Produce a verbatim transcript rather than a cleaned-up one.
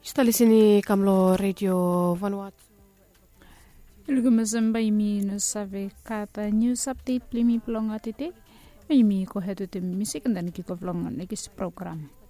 Stalisini kamlo radio Vanuatu. Ilgumazamba imi no save kata news update plimi plonga tete. Imi ko hetu te music dan kiko vlongan nekis program.